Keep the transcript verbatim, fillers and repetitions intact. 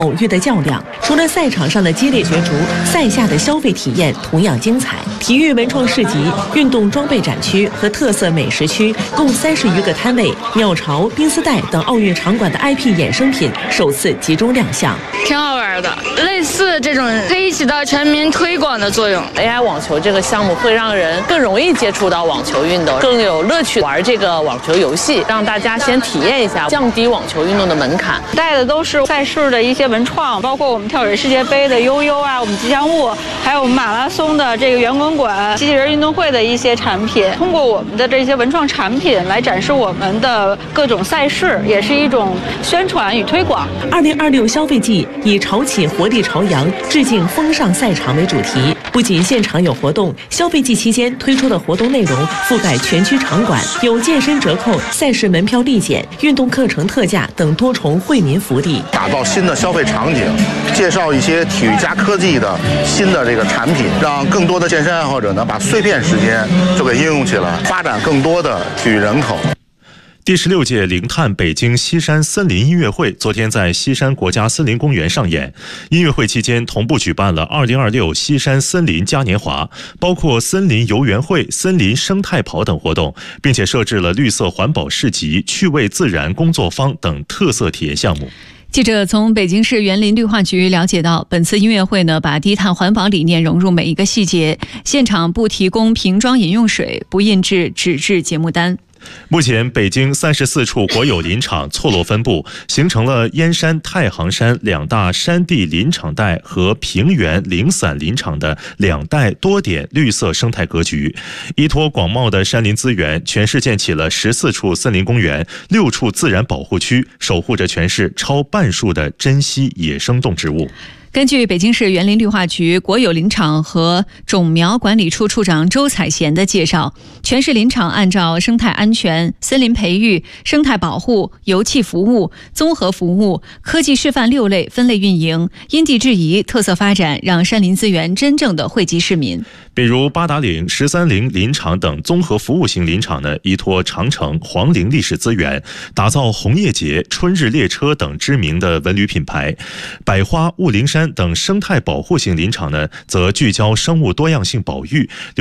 偶遇的较量。除了赛场上的激烈角逐，赛下的消费体验同样精彩。体育文创市集、运动装备展区和特色美食区共三十余个摊位，鸟巢、冰丝带等奥运场馆的 I P 衍生品首次集中亮相， 挺好玩的。类似这种可以起到全民推广的作用。 A I 网球这个项目会让人更容易接触到网球运动，更有乐趣玩这个网球游戏，让大家先体验一下，降低网球运动的门槛。 带的都是赛事的一些文创，包括我们跳水世界杯的悠悠啊，我们吉祥物，还有我们马拉松的这个圆滚滚、机器人运动会的一些产品。通过我们的这些文创产品来展示我们的各种赛事，也是一种宣传与推广。 二零二六消费季以潮起活力朝阳，致敬风尚赛场为主题。不仅现场有活动，消费季期间推出的活动内容覆盖全区场馆，有健身折扣、赛事门票立减、运动课程特价等多重惠民福利， 打造新的消费场景，介绍一些体育加科技的新的这个产品，让更多的健身爱好者呢把碎片时间就给应用起来，发展更多的体育人口。 第十六届零碳北京西山森林音乐会昨天在西山国家森林公园上演。音乐会期间同步举办了二零二六西山森林嘉年华，包括森林游园会、森林生态跑等活动，并且设置了绿色环保市集、趣味自然工作坊等特色体验项目。 记者从北京市园林绿化局了解到，本次音乐会呢，把低碳环保理念融入每一个细节，现场不提供瓶装饮用水，不印制纸质节目单。 目前，北京三十四处国有林场错落分布，形成了燕山、太行山两大山地林场带和平原零散林场的两带多点绿色生态格局。依托广袤的山林资源，全市建起了十四处森林公园、六处自然保护区，守护着全市超半数的珍稀野生动植物。 根据北京市园林绿化局国有林场和种苗管理处处长周彩贤的介绍，全市林场按照生态安全、森林培育、生态保护、油气服务、综合服务、科技示范六类分类运营，因地制宜、特色发展，让山林资源真正的惠及市民。 比如八达岭、十三陵林场等综合服务型林场呢，依托长城、黄陵历史资源，打造红叶节、春日列车等知名的文旅品牌。百花、雾灵山等生态保护型林场呢，则聚焦生物多样性保育。